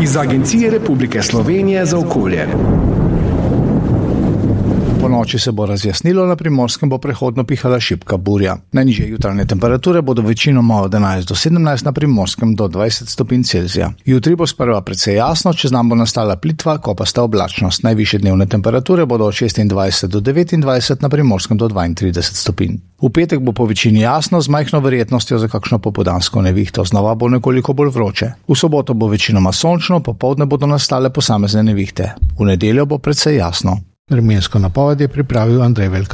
iz Agencije Republike Slovenije za okolje. Po noči se bo razjasnilo, na Primorskem bo prehodno pihala šibka burja. Najnižje jutranje temperature bodo večinoma od 11 do 17, na Primorskem do 20 stopinj Celzija. Jutri bo sprva precej jasno, čez nam bo nastala plitva, kopasta oblačnost. Najvišje dnevne temperature bodo od 26 do 29, na Primorskem do 32 stopinj. V petek bo po večini jasno, z majhno verjetnostjo za kakšno popoldansko nevihto, znova bo nekoliko bolj vroče. V soboto bo večinoma sončno, popoldne bodo nastale posamezne nevihte. V nedeljo bo precej jasno. Vremensko napoved je pripravil Andrej Velka.